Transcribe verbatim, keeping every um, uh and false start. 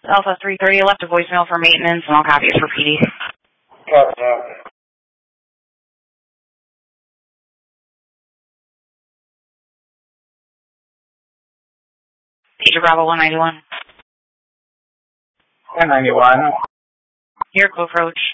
Alpha three thirty left a voicemail for maintenance, and I'll copy it for P D. What's up? Pager Bravo one ninety-one. one ninety-one. Here, Approach.